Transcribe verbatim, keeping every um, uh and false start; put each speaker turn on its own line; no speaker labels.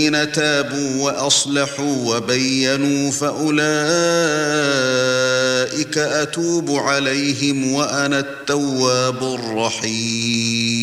الذين تابوا وأصلحوا وبينوا فأولئك أتوب عليهم وأنا التواب الرحيم.